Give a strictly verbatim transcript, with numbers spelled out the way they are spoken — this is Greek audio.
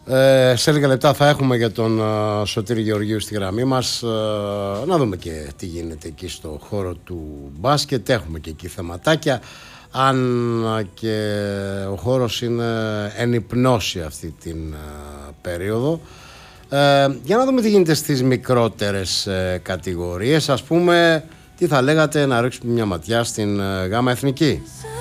Ε, σε λίγα λεπτά θα έχουμε για τον uh, Σωτήρη Γεωργίου στη γραμμή μας, uh, να δούμε και τι γίνεται εκεί στο χώρο του μπάσκετ. Έχουμε και εκεί θεματάκια, αν και ο χώρος είναι εν υπνώση αυτή την uh, περίοδο. Ε, για να δούμε τι γίνεται στις μικρότερες ε, κατηγορίες. Ας πούμε, τι θα λέγατε να ρίξουμε μια ματιά στην ε, Γάμα Εθνική.